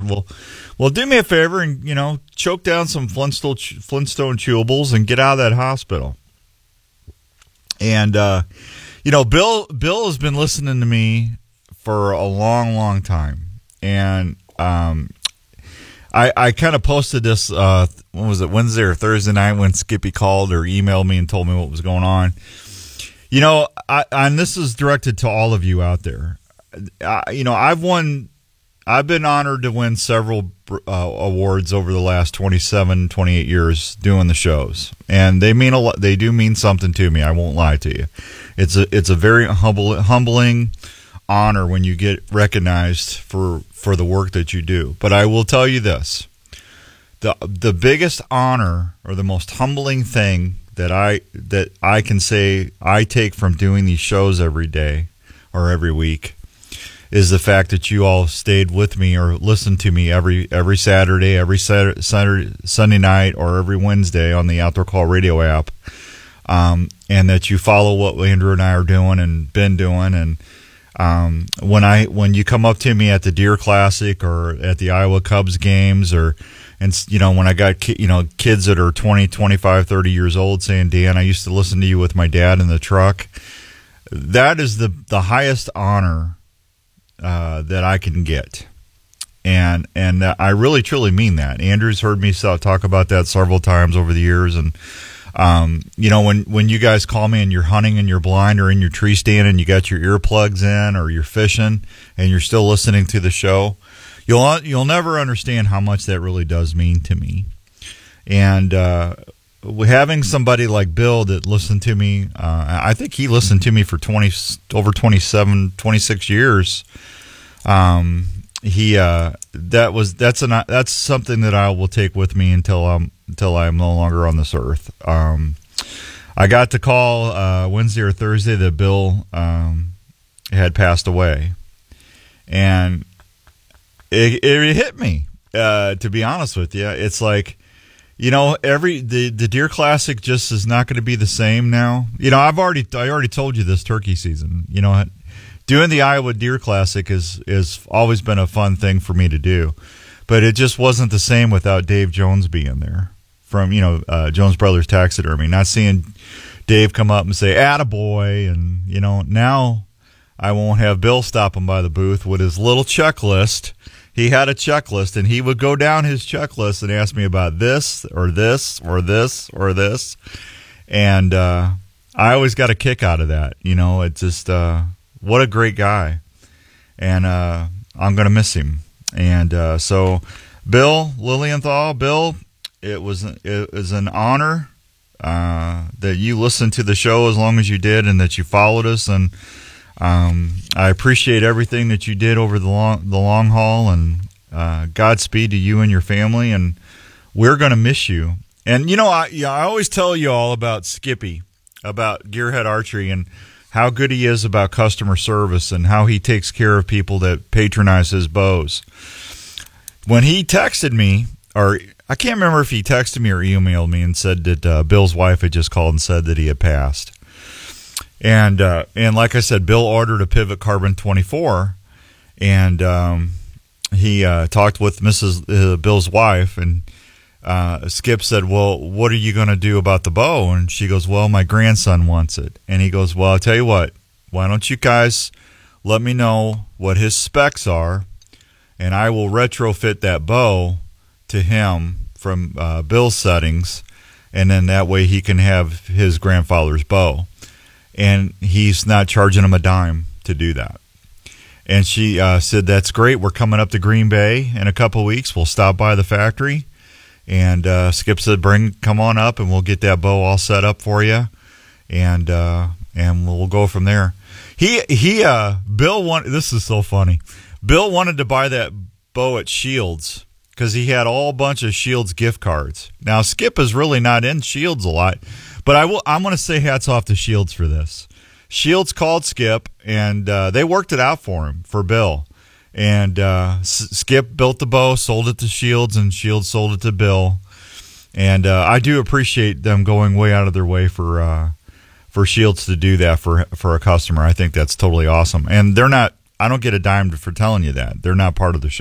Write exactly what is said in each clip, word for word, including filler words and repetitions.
well, well, do me a favor and, you know, choke down some Flintstone, Flintstone chewables and get out of that hospital. And, uh, you know, Bill, Bill has been listening to me for a long, long time. And, um, I, I kind of posted this, uh, when was it, Wednesday or Thursday night when Skippy called or emailed me and told me what was going on. You know, I, and this is directed to all of you out there. I, you know, I've won, I've been honored to win several uh, awards over the last twenty-seven, twenty-eight years doing the shows. And they mean a lot, they do mean something to me. I won't lie to you. It's a, it's a very humble, humbling honor when you get recognized for, for the work that you do. But I will tell you this, the, the biggest honor or the most humbling thing that I that I can say I take from doing these shows every day or every week is the fact that you all stayed with me or listened to me every every Saturday, every Saturday, Saturday Sunday night, or every Wednesday on the Outdoor Call Radio app, um, and that you follow what Andrew and I are doing and been doing. And um, when I when you come up to me at the Deer Classic or at the Iowa Cubs games, or and, you know, when I got, ki- you know, kids that are twenty, twenty-five, thirty years old saying, Dan, I used to listen to you with my dad in the truck. That is the, the highest honor uh, that I can get. And and uh, I really, truly mean that. Andrew's heard me talk about that several times over the years. And, um, you know, when, when you guys call me and you're hunting and you're blind or in your tree stand and you got your earplugs in or you're fishing and you're still listening to the show, You'll you'll never understand how much that really does mean to me. And uh, having somebody like Bill that listened to me, uh, I think he listened to me for twenty over twenty-seven, twenty-six years. Um, he uh, that was that's an that's something that I will take with me until I'm until I'm no longer on this earth. Um, I got to call uh, Wednesday or Thursday that Bill um, had passed away, and It, it hit me, uh, to be honest with you. It's like, you know, every the, the Deer Classic just is not going to be the same now. You know, I've already I already told you this turkey season. You know, doing the Iowa Deer Classic is is always been a fun thing for me to do, but it just wasn't the same without Dave Jones being there from, you know, uh, Jones Brothers Taxidermy. Not seeing Dave come up and say "attaboy," and, you know, now I won't have Bill stopping by the booth with his little checklist. He had a checklist, and he would go down his checklist and ask me about this or this or this or this. And uh, I always got a kick out of that. You know, it's just, uh, what a great guy. And uh, I'm going to miss him. And uh, so, Bill Lilienthal, Bill, it was, it was an honor uh, that you listened to the show as long as you did and that you followed us. And Um, I appreciate everything that you did over the long, the long haul, and uh, Godspeed to you and your family. And we're going to miss you. And, you know, I, yeah, I always tell you all about Skippy, about Gearhead Archery, and how good he is about customer service and how he takes care of people that patronize his bows. When he texted me, or I can't remember if he texted me or emailed me and said that uh, Bill's wife had just called and said that he had passed. And uh, and like I said, Bill ordered a Pivot Carbon twenty-four, and um, he uh, talked with Missus Uh, Bill's wife, and uh, Skip said, well, what are you going to do about the bow? And she goes, well, my grandson wants it. And he goes, well, I'll tell you what, why don't you guys let me know what his specs are, and I will retrofit that bow to him from uh, Bill's settings, and then that way he can have his grandfather's bow. And he's not charging him a dime to do that. And she uh, said, that's great. We're coming up to Green Bay in a couple of weeks. We'll stop by the factory. And uh, Skip said, bring, come on up, and we'll get that bow all set up for you. And uh, and we'll go from there. He, he uh, Bill, wanted, this is so funny. Bill wanted to buy that bow at Shields because he had all a bunch of Shields gift cards. Now, Skip is really not in Shields a lot. But I will, I'm going to say hats off to Shields for this. Shields called Skip, and uh, they worked it out for him, for Bill. And uh, S- Skip built the bow, sold it to Shields, and Shields sold it to Bill. And uh, I do appreciate them going way out of their way for uh, for Shields to do that for for a customer. I think that's totally awesome. And they're not, I don't get a dime for telling you that. They're not part of the show.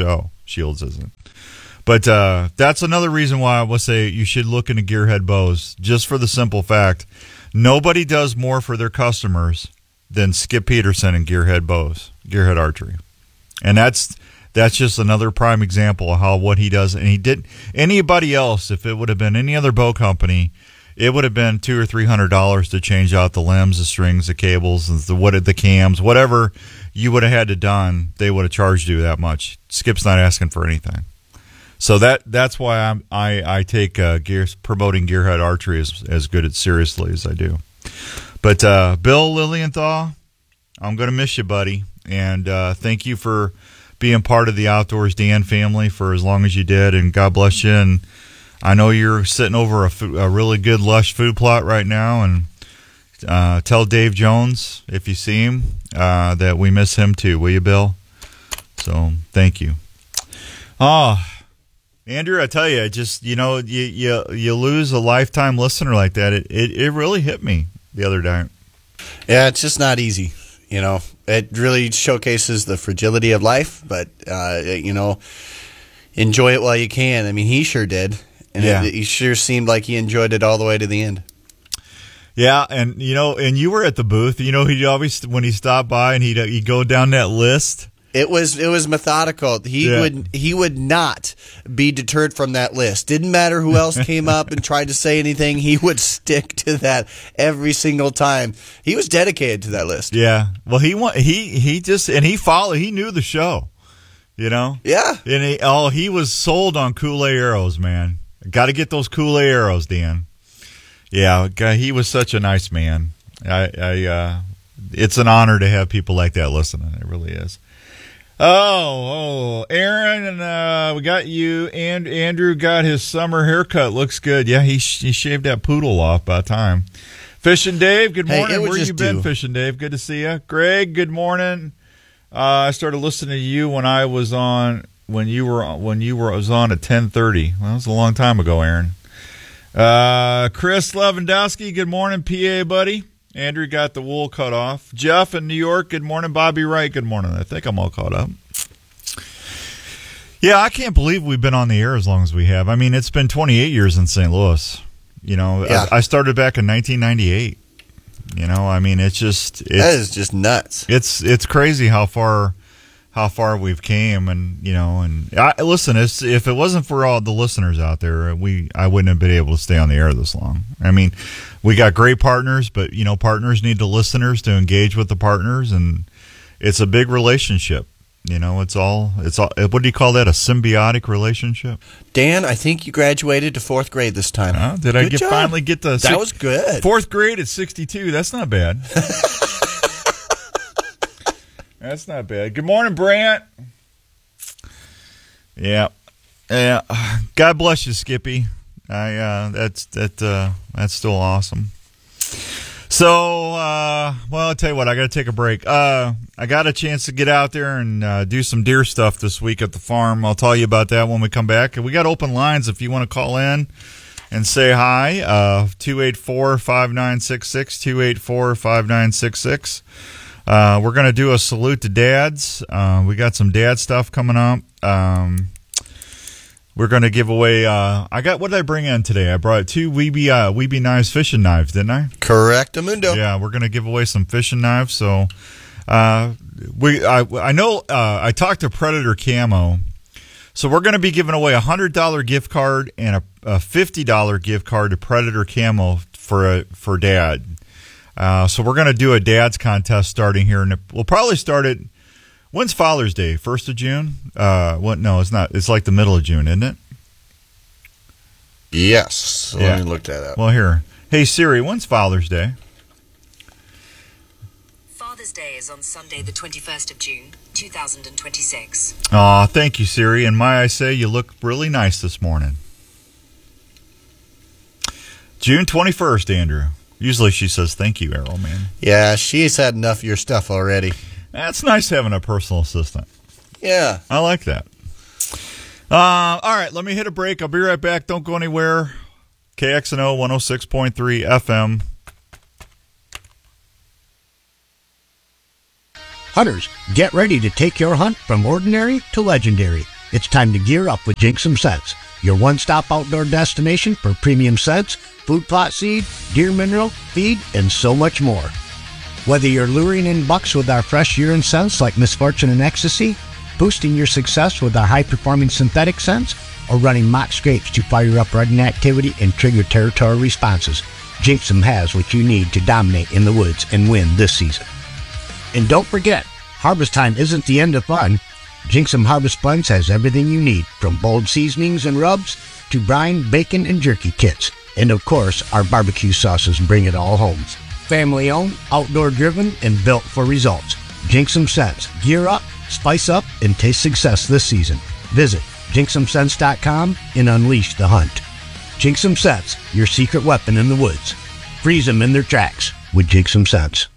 Shields isn't. But uh, that's another reason why I will say you should look into Gearhead Bows, just for the simple fact nobody does more for their customers than Skip Peterson and Gearhead Bows, Gearhead Archery. And that's that's just another prime example of how what he does. And he did anybody else, if it would have been any other bow company, it would have been two or three hundred dollars to change out the limbs, the strings, the cables, and the what the cams, whatever you would have had to done. They would have charged you that much. Skip's not asking for anything. So that that's why I'm, I I take uh, gear, promoting Gearhead Archery as as good as seriously as I do. But uh, Bill Lilienthal, I'm going to miss you, buddy, and uh, thank you for being part of the Outdoors Dan family for as long as you did, and God bless you. And I know you're sitting over a, food, a really good lush food plot right now, and uh, tell Dave Jones if you see him uh, that we miss him too, will you, Bill? So thank you. Oh. Andrew, I tell you, it just, you know, you, you you lose a lifetime listener like that. It, it it really hit me the other day. Yeah, it's just not easy. You know, it really showcases the fragility of life, but, uh, you know, enjoy it while you can. I mean, he sure did. And yeah. it, he sure seemed like he enjoyed it all the way to the end. Yeah, and, you know, and you were at the booth. You know, he'd always, when he stopped by and he'd, he'd go down that list. It was it was methodical. He yeah. would he would not be deterred from that list. Didn't matter who else came up and tried to say anything. He would stick to that every single time. He was dedicated to that list. Yeah. Well, he want, he he just and he followed. He knew the show. You know. Yeah. And he, oh, he was sold on Kool-Aid arrows, man. Got to get those Kool-Aid arrows, Dan. Yeah, guy, he was such a nice man. I, I uh, it's an honor to have people like that listening. It really is. Oh, oh, Aaron, and uh, we got you. And Andrew got his summer haircut. Looks good. Yeah, he he shaved that poodle off by time. Fishing Dave, good morning. Hey, Where you been, due. Fishing Dave? Good to see you. Greg, good morning. Uh, I started listening to you when I was on when you were when you were I was on at ten thirty. Well, that was a long time ago, Aaron. Uh, Chris Lewandowski, good morning, P A buddy. Andrew got the wool cut off. Jeff in New York, good morning. Bobby Wright, good morning. I think I'm all caught up. Yeah, I can't believe we've been on the air as long as we have. I mean, it's been twenty-eight years in Saint Louis. You know, yeah. I, I started back in nineteen ninety-eight. You know, I mean, it's just it's, that is just nuts. It's it's crazy how far how far we've came, and you know, and I, listen, it's, if it wasn't for all the listeners out there, we I wouldn't have been able to stay on the air this long. I mean, we got great partners, but you know, partners need the listeners to engage with the partners, and it's a big relationship. You know, it's all it's all. What do you call that? A symbiotic relationship. Dan, I think you graduated to fourth grade this time. Uh, did good I get job. finally get the? That six, was good. Fourth grade at sixty-two. That's not bad. That's not bad. Good morning, Brant. Yeah, yeah. God bless you, Skippy. I uh, that's that uh, that's still awesome. So, uh, well, I'll tell you what. I got to take a break. Uh, I got a chance to get out there and uh, do some deer stuff this week at the farm. I'll tell you about that when we come back. We got open lines if you want to call in and say hi. Uh, two eight four, five nine six six, two eight four, five nine six six. Uh, we're going to do a salute to dads. Uh, we got some dad stuff coming up. Um, we're going to give away, uh, I got, what did I bring in today? I brought two Weeby, uh, Weeby Knives fishing knives, didn't I? Correct, Amundo. Yeah, we're going to give away some fishing knives. So, uh, we, I, I know, uh, I talked to Predator Camo. So we're going to be giving away a one hundred dollars gift card and a, a fifty dollars gift card to Predator Camo for a, for dad. Uh, so we're going to do a dad's contest starting here, and we'll probably start it. When's Father's Day? First of June? Uh, what? No, it's not. It's like the middle of June, isn't it? Yes. Yeah. Let me look that up. Well, here. Hey Siri, when's Father's Day? Father's Day is on Sunday, the twenty-first of June, two thousand twenty-six. Aw, thank you, Siri. And may I say, you look really nice this morning. June twenty-first, Andrew. Usually she says, thank you, Arrow Man. Yeah, she's had enough of your stuff already. That's nice having a personal assistant. Yeah. I like that. Uh, all right, let me hit a break. I'll be right back. Don't go anywhere. K X N O one oh six point three F M. Hunters, get ready to take your hunt from ordinary to legendary. It's time to gear up with Jinxum Scents, your one-stop outdoor destination for premium scents, food plot seed, deer mineral, feed, and so much more. Whether you're luring in bucks with our fresh urine scents like Misfortune and Ecstasy, boosting your success with our high-performing synthetic scents, or running mock scrapes to fire up running activity and trigger territorial responses, Jinxum has what you need to dominate in the woods and win this season. And don't forget, harvest time isn't the end of fun. Jinxum Harvest Buns has everything you need, from bold seasonings and rubs to brine, bacon, and jerky kits. And of course, our barbecue sauces bring it all home. Family owned, outdoor driven, and built for results. Jinxum Scents. Gear up, spice up, and taste success this season. Visit jinxum scents dot com and unleash the hunt. Jinxum Scents, your secret weapon in the woods. Freeze them in their tracks with Jinxum Scents.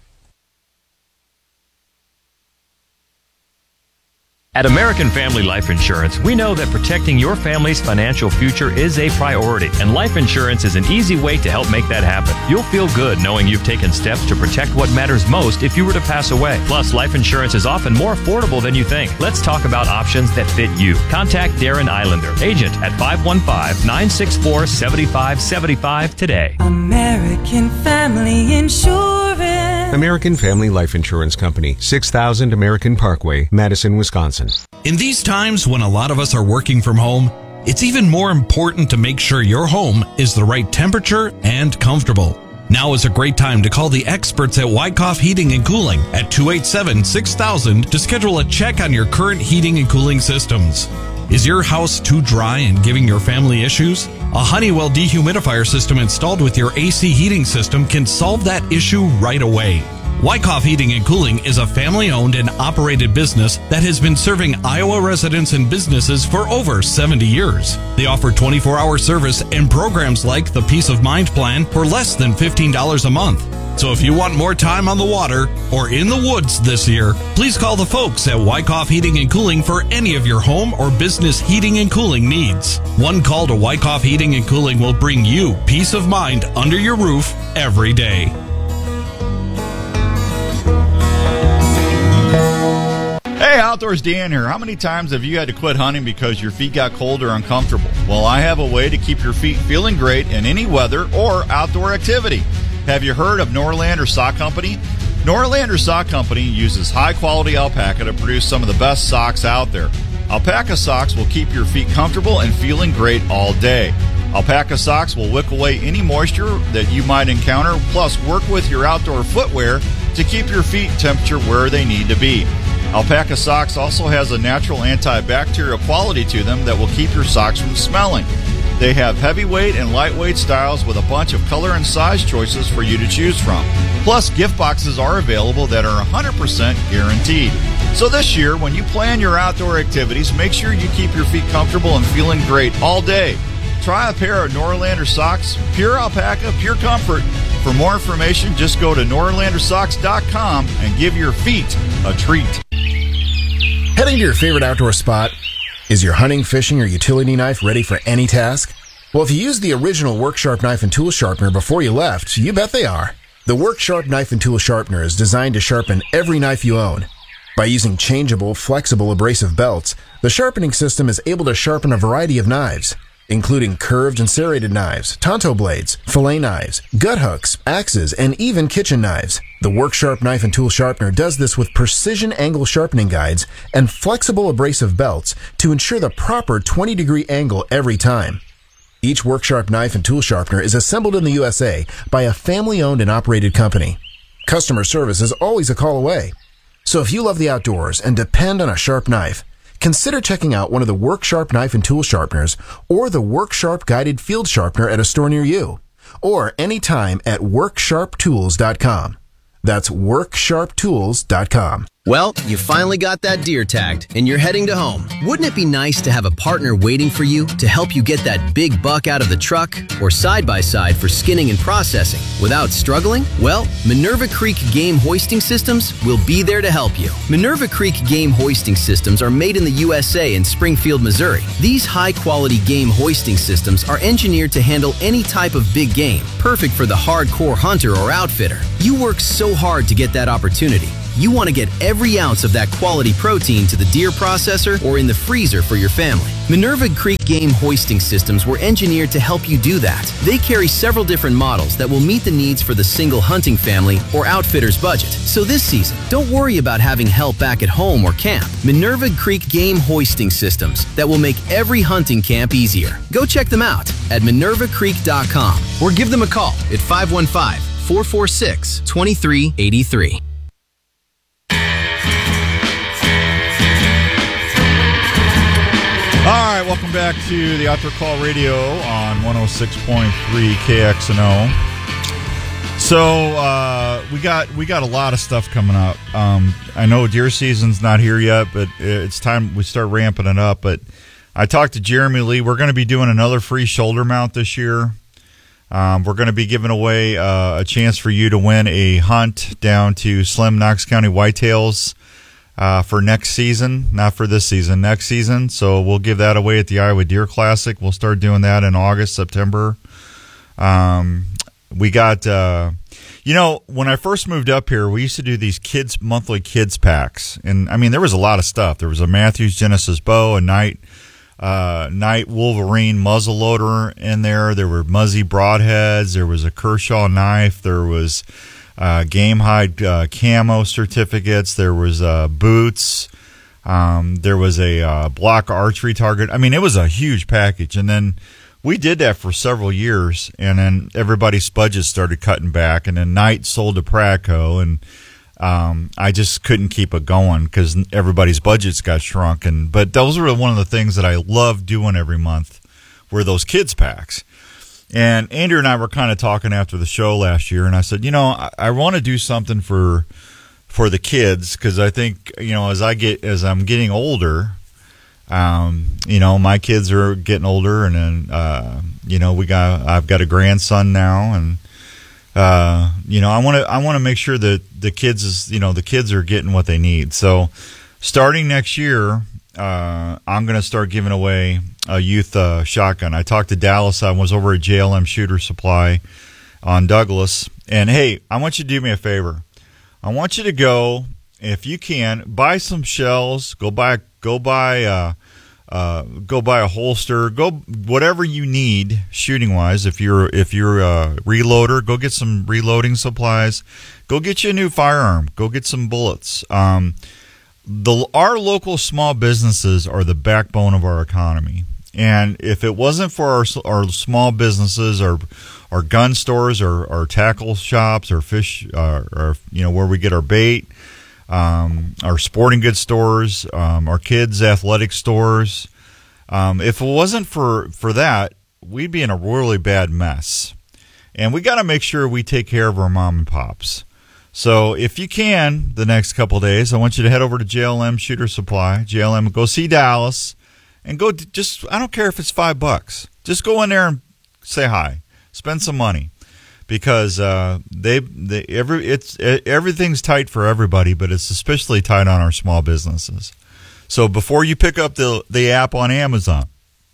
At American Family Life Insurance, we know that protecting your family's financial future is a priority, and life insurance is an easy way to help make that happen. You'll feel good knowing you've taken steps to protect what matters most if you were to pass away. Plus, life insurance is often more affordable than you think. Let's talk about options that fit you. Contact Darren Islander, agent at five one five, nine six four, seven five seven five today. American Family Insurance. American Family Life Insurance Company, six thousand American Parkway, Madison, Wisconsin. In these times when a lot of us are working from home, it's even more important to make sure your home is the right temperature and comfortable. Now is a great time to call the experts at Wyckoff Heating and Cooling at two eight seven, six thousand to schedule a check on your current heating and cooling systems. Is your house too dry and giving your family issues? A Honeywell dehumidifier system installed with your A C heating system can solve that issue right away. Wyckoff Heating and Cooling is a family-owned and operated business that has been serving Iowa residents and businesses for over seventy years. They offer twenty-four hour service and programs like the Peace of Mind Plan for less than fifteen dollars a month. So if you want more time on the water or in the woods this year, please call the folks at Wyckoff Heating and Cooling for any of your home or business heating and cooling needs. One call to Wyckoff Heating and Cooling will bring you peace of mind under your roof every day. Hey, Outdoors Dan here. How many times have you had to quit hunting because your feet got cold or uncomfortable? Well, I have a way to keep your feet feeling great in any weather or outdoor activity. Have you heard of Norlander Sock Company? Norlander Sock Company uses high-quality alpaca to produce some of the best socks out there. Alpaca socks will keep your feet comfortable and feeling great all day. Alpaca socks will wick away any moisture that you might encounter, plus work with your outdoor footwear to keep your feet temperature where they need to be. Alpaca socks also has a natural antibacterial quality to them that will keep your socks from smelling. They have heavyweight and lightweight styles with a bunch of color and size choices for you to choose from. Plus, gift boxes are available that are one hundred percent guaranteed. So this year, when you plan your outdoor activities, make sure you keep your feet comfortable and feeling great all day. Try a pair of Norlander socks, pure alpaca, pure comfort. For more information, just go to norlander socks dot com and give your feet a treat. Heading to your favorite outdoor spot? Is your hunting, fishing, or utility knife ready for any task? Well, if you used the original Worksharp knife and tool sharpener before you left, you bet they are. The Worksharp knife and tool sharpener is designed to sharpen every knife you own. By using changeable, flexible, abrasive belts, the sharpening system is able to sharpen a variety of knives, including curved and serrated knives, tonto blades, fillet knives, gut hooks, axes, and even kitchen knives. The Worksharp knife and tool sharpener does this with precision angle sharpening guides and flexible abrasive belts to ensure the proper twenty degree angle every time. Each Worksharp knife and tool sharpener is assembled in the U S A by a family-owned and operated company. Customer service is always a call away. So if you love the outdoors and depend on a sharp knife, consider checking out one of the Worksharp knife and tool sharpeners or the Worksharp guided field sharpener at a store near you, or anytime at work sharp tools dot com. That's work sharp tools dot com. Well, you finally got that deer tagged and you're heading to home. Wouldn't it be nice to have a partner waiting for you to help you get that big buck out of the truck or side-by-side for skinning and processing without struggling? Well, Minerva Creek Game Hoisting Systems will be there to help you. Minerva Creek Game Hoisting Systems are made in the U S A in Springfield, Missouri. These high-quality game hoisting systems are engineered to handle any type of big game, perfect for the hardcore hunter or outfitter. You work so hard to get that opportunity. you want to get every ounce of that quality protein to the deer processor or in the freezer for your family. Minerva Creek Game Hoisting Systems were engineered to help you do that. They carry several different models that will meet the needs for the single hunting family or outfitter's budget. So this season, don't worry about having help back at home or camp. Minerva Creek Game Hoisting Systems that will make every hunting camp easier. Go check them out at minerva creek dot com or give them a call at five one five, four four six, two three eight three. All right, welcome back to the Outdoor Call Radio on one oh six point three K X N O. So uh, we got we got a lot of stuff coming up. Um, I know deer season's not here yet, but it's time we start ramping it up. But I talked to Jeremy Lee. We're going to be doing another free shoulder mount this year. Um, we're going to be giving away uh, a chance for you to win a hunt down to Slim Knox County Whitetails uh, for next season, not for this season, next season. So we'll give that away at the Iowa Deer Classic. We'll start doing that in August, September. Um, we got, uh, you know, when I first moved up here, we used to do these kids monthly kids packs, and I mean there was a lot of stuff. There was a Matthews Genesis bow, a Night. Uh, Night Wolverine muzzleloader in there. There were Muzzy broadheads. There was a Kershaw knife. There was uh, Game Hide uh, camo certificates. There was uh, boots. Um, there was a uh, block archery target. I mean, it was a huge package. And then we did that for several years, and then everybody's budget started cutting back. And then Night sold to Pradco, and Um, I just couldn't keep it going because everybody's budgets got shrunk. And but those were one of the things that I loved doing every month were those kids packs. And Andrew and I were kind of talking after the show last year, and I said, you know, I, I want to do something for for the kids because I think, you know, as I get as I'm getting older, um, you know, my kids are getting older, and then uh, you know, we got I've got a grandson now, and Uh, you know, I want to I want to make sure that the kids is you know the kids are getting what they need. So, starting next year, uh, I'm going to start giving away a youth uh, shotgun. I talked to Dallas. I was over at J L M Shooter Supply on Douglas, and hey, I want you to do me a favor. I want you to go, if you can, buy some shells. Go buy go buy. Uh, Uh, go buy a holster, go whatever you need shooting wise. If you're if you're a reloader, go get some reloading supplies. Go get you a new firearm. Go get some bullets. Um, the our local small businesses are the backbone of our economy, and if it wasn't for our our small businesses, our our gun stores, or our tackle shops, or fish, uh, or you know where we get our bait. Um, our sporting goods stores, um, our kids' athletic stores. Um, if it wasn't for, for that, we'd be in a really bad mess. And we got to make sure we take care of our mom and pops. So if you can, the next couple of days, I want you to head over to J L M Shooter Supply, J L M, go see Dallas, and go to just, I don't care if it's five bucks. Just go in there and say hi. Spend some money. Because uh, they, they every it's it, everything's tight for everybody, but it's especially tight on our small businesses. So before you pick up the the app on Amazon,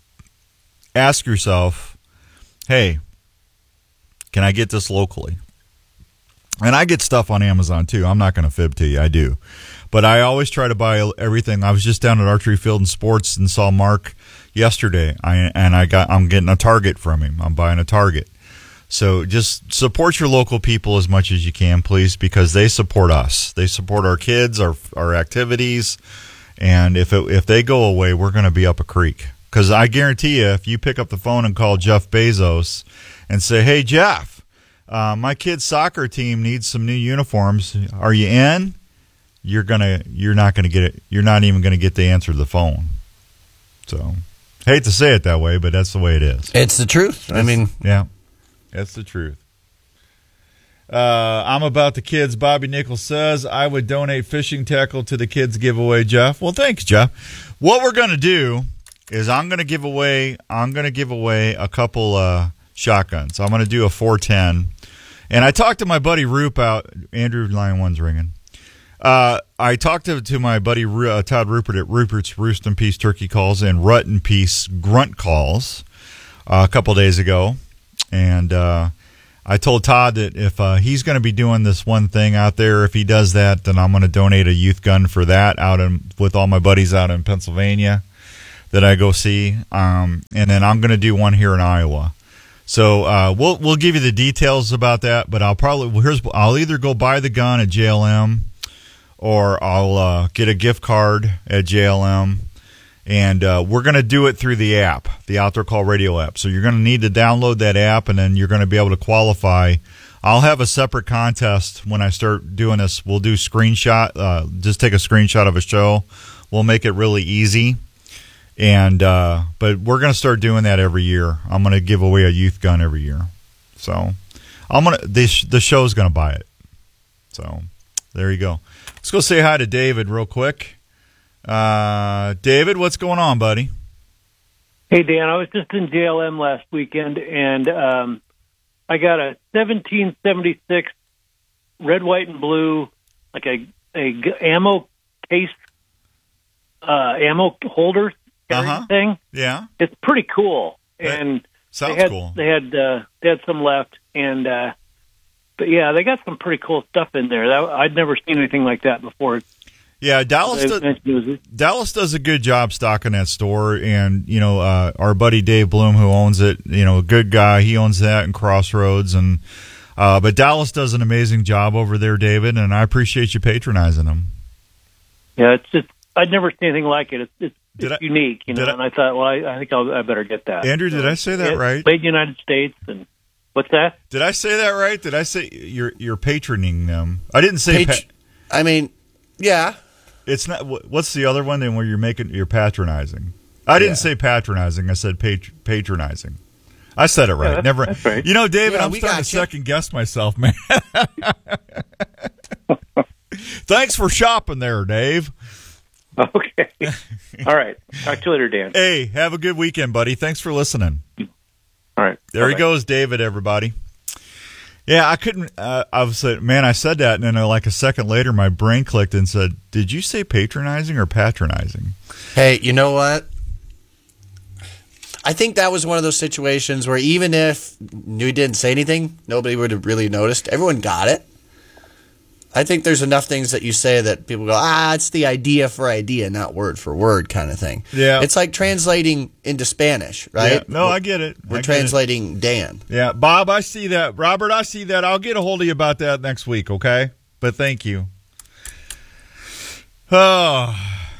ask yourself, "Hey, can I get this locally?" And I get stuff on Amazon too. I'm not going to fib to you, I do, but I always try to buy everything. I was just down at Archery Field and Sports and saw Mark yesterday, I, and I got I'm getting a target from him. I'm buying a target. So just support your local people as much as you can, please, because they support us. They support our kids, our our activities, and if it, if they go away, we're going to be up a creek. Because I guarantee you, if you pick up the phone and call Jeff Bezos and say, "Hey Jeff, uh, my kid's soccer team needs some new uniforms. Are you in?" You're gonna you're not gonna get it. You're not even gonna get the answer to the phone. So, hate to say it that way, but that's the way it is. It's the truth. It's, I mean, yeah. That's the truth. Uh, I'm about the kids. Bobby Nichols says, I would donate fishing tackle to the kids giveaway, Jeff. Well, thanks, Jeff. What we're going to do is I'm going to give away, I'm going to give away a couple uh, shotguns. I'm going to do a four ten. And I talked to my buddy Roop out. Andrew, line one's ringing. Uh, I talked to, to my buddy uh, Todd Rupert at Rupert's Roost and Peace Turkey Calls and Rut and Peace Grunt Calls uh, a couple days ago. And uh, I told Todd that if uh, he's going to be doing this one thing out there, if he does that, then I'm going to donate a youth gun for that out in, with all my buddies out in Pennsylvania that I go see, um, and then I'm going to do one here in Iowa. So uh, we'll we'll give you the details about that, but I'll probably well, here's I'll either go buy the gun at J L M, or I'll uh, get a gift card at J L M, and uh, we're going to do it through the app, the Outdoor Call Radio app. So you're going to need to download that app, and then you're going to be able to qualify. I'll have a separate contest when I start doing this. We'll do screenshot, uh, just take a screenshot of a show. We'll make it really easy. And uh, but we're gonna start doing that every year. I'm gonna give away a youth gun every year. So I'm gonna this the show's gonna buy it. So there you go. Let's go say hi to David real quick. Uh, David, what's going on, buddy? Hey Dan, I was just in J L M last weekend, and um, I got a seventeen seventy-six red, white, and blue, like a a g- ammo case, uh, ammo holder. Uh-huh. Thing. Yeah. It's pretty cool. And sounds they had, cool. They had uh, they had some left, and uh, but yeah, they got some pretty cool stuff in there. That, I'd never seen anything like that before. Yeah, Dallas does, Dallas does a good job stocking that store, and you know uh, our buddy Dave Bloom, who owns it, you know, a good guy. He owns that in Crossroads, and uh, but Dallas does an amazing job over there, David, and I appreciate you patronizing them. Yeah, it's just I'd never seen anything like it. It's, it's Did it's I, unique, you know, I, and I thought, well, I, I think I'll, I better get that. Andrew, did I say that it's right? Made in the United States, and what's that? Did I say that right? Did I say you're you're patroning them? I didn't say. Patr- pa- I mean, yeah, it's not. What's the other one then? Where you're making you're patronizing? I didn't Yeah. say patronizing. I said pat- patronizing. I said it right. Yeah, that's- Never. that's right. You know, David, Yeah, I'm we starting to gotcha. second guess myself, man. Thanks for shopping there, Dave. Okay. All right. Talk to you later, Dan. Hey, have a good weekend, buddy. Thanks for listening. All right. There Bye-bye. he goes, David, everybody. Yeah, I couldn't, uh, I was like, man, I said that, and then uh, like a second later, my brain clicked and said, did you say patronizing or patronizing? Hey, you know what? I think that was one of those situations where even if we didn't say anything, nobody would have really noticed. Everyone got it. I think there's enough things that you say that people go, ah, it's the idea for idea, not word for word kind of thing. Yeah. It's like translating into Spanish, right? Yeah, no, I get it. We're I get translating it. Dan. Yeah, Bob, I see that. Robert, I see that. I'll get a hold of you about that next week, okay? But thank you. Oh,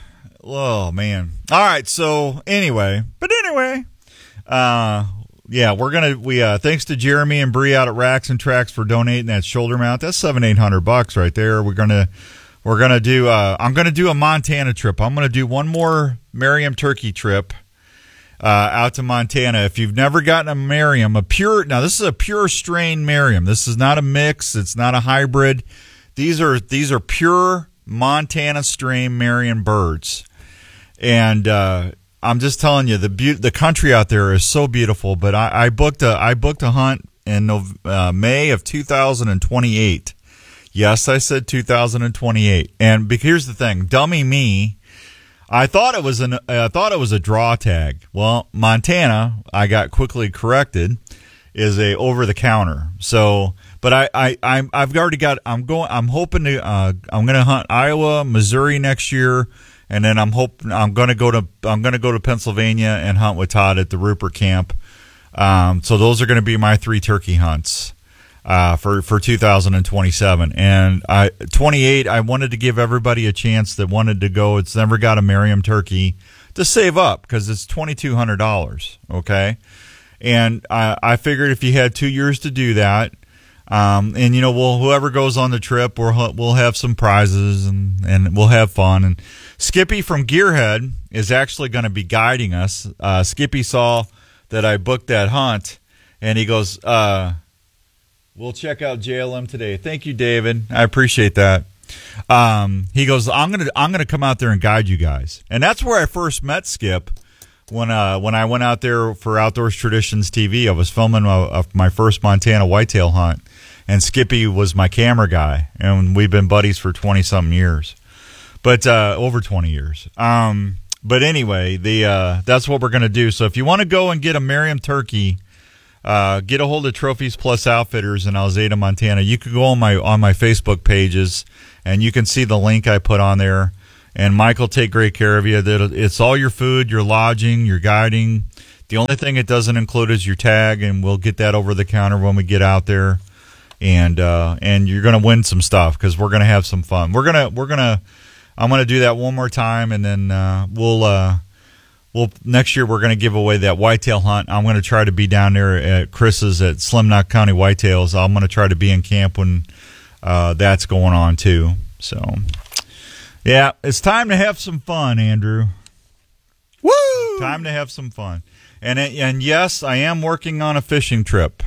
oh man. All right, so anyway, but anyway, uh, yeah, we're gonna we uh thanks to Jeremy and Bree out at Racks and Tracks for donating that shoulder mount. That's seven eight hundred bucks right there. We're gonna we're gonna do uh I'm gonna do a Montana trip. I'm gonna do one more Merriam turkey trip uh out to Montana. If you've never gotten a Merriam, a pure now this is a pure strain Merriam. This is not a mix. It's not a hybrid. These are these are pure Montana strain Merriam birds, and uh I'm just telling you, the be- the country out there is so beautiful. But I, I booked a I booked a hunt in Nov- uh, May of two thousand twenty-eight. Yes, I said two thousand twenty-eight. And because here's the thing, dummy me, I thought it was an I thought it was a draw tag. Well, Montana, I got quickly corrected, is a over the counter. So, but I I I'm, I've already got I'm going I'm hoping to uh, I'm going to hunt Iowa, Missouri next year. And then I'm hoping I'm gonna go to I'm gonna go to Pennsylvania and hunt with Todd at the Rupert Camp. Um, so those are going to be my three turkey hunts uh, for for two thousand twenty-seven. And I twenty-eight. I wanted to give everybody a chance that wanted to go. It's never got a Merriam turkey to save up because it's twenty-two hundred dollars. Okay, and I, I figured if you had two years to do that. Um, and you know, we'll, whoever goes on the trip, we'll, we'll have some prizes and, and we'll have fun. And Skippy from Gearhead is actually going to be guiding us. Uh, Skippy saw that I booked that hunt and he goes, uh, we'll check out J L M today. Thank you, David. I appreciate that. Um, he goes, I'm going to, I'm going to come out there and guide you guys. And that's where I first met Skip. When uh when I went out there for Outdoors Traditions T V, I was filming a, a, my first Montana whitetail hunt, and Skippy was my camera guy, and we've been buddies for twenty something years, but uh, over twenty years. Um, but anyway, the uh, that's what we're gonna do. So if you want to go and get a Merriam turkey, uh, get a hold of Trophies Plus Outfitters in Alzada, Montana. You could go on my on my Facebook pages, and you can see the link I put on there. And Mike will take great care of you. It's all your food, your lodging, your guiding. The only thing it doesn't include is your tag, and we'll get that over the counter when we get out there. And uh, and you're gonna win some stuff because we're gonna have some fun. We're gonna we're gonna I'm gonna do that one more time, and then uh, we'll uh, we'll next year we're gonna give away that whitetail hunt. I'm gonna try to be down there at Chris's at Slim Knot County Whitetails. I'm gonna try to be in camp when uh, that's going on too. So yeah, it's time to have some fun, Andrew. Woo! Time to have some fun. And and yes, I am working on a fishing trip.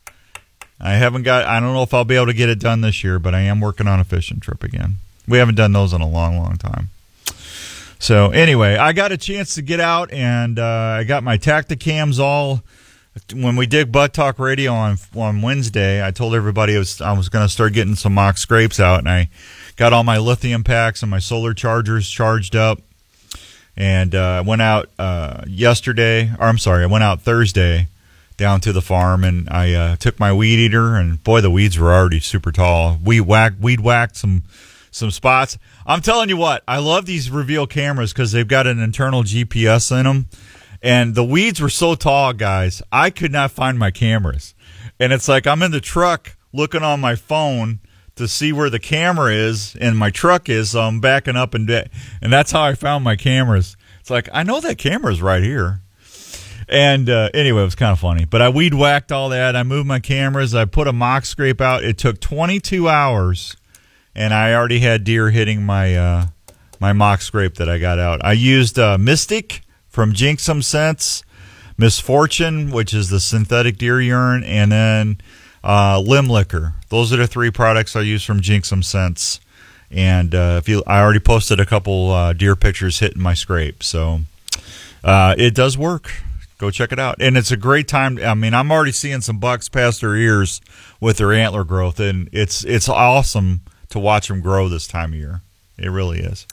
I haven't got, I don't know if I'll be able to get it done this year, but I am working on a fishing trip again. We haven't done those in a long, long time. So anyway, I got a chance to get out, and uh, I got my Tacticams all. When we did Buck Talk Radio on on Wednesday, I told everybody I was, I was going to start getting some mock scrapes out, and I got all my lithium packs and my solar chargers charged up. And I uh, went out uh, yesterday, or I'm sorry, I went out Thursday down to the farm, and I uh, took my weed eater, and boy, the weeds were already super tall. We whacked, weed whacked some some spots. I'm telling you what, I love these Reveal cameras because they've got an internal G P S in them, and the weeds were so tall, guys, I could not find my cameras. And it's like I'm in the truck looking on my phone to see where the camera is, and my truck is, so I'm backing up, and and that's how I found my cameras. It's like, I know that camera's right here. And uh, anyway, it was kind of funny. But I weed whacked all that. I moved my cameras. I put a mock scrape out. It took twenty-two hours, and I already had deer hitting my uh, my mock scrape that I got out. I used uh, Mystic from Jinx Some Sense, Misfortune, which is the synthetic deer urine, and then uh, Limb Liquor. Those are the three products I use from Jinx Some Sense. And uh, if you, I already posted a couple uh, deer pictures hitting my scrape. So uh, it does work. Go check it out. And it's a great time. I mean, I'm already seeing some bucks past their ears with their antler growth, and it's it's awesome to watch them grow this time of year. It really is.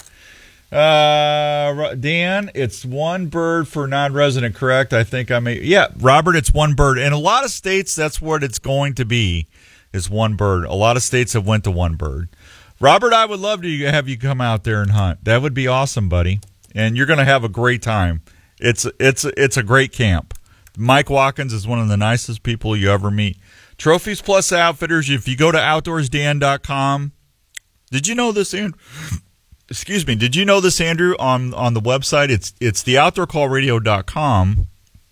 Uh, Dan, it's one bird for non-resident, correct? I think I may. Yeah, Robert, it's one bird. In a lot of states, that's what it's going to be, is one bird. A lot of states have went to one bird. Robert, I would love to have you come out there and hunt. That would be awesome, buddy. And you're going to have a great time. It's it's it's a great camp. Mike Watkins is one of the nicest people you ever meet. Trophies Plus Outfitters, if you go to outdoors dan dot com. Did you know this, Andrew? Excuse me. Did you know this, Andrew, on, on the website? It's it's the outdoor call radio dot com.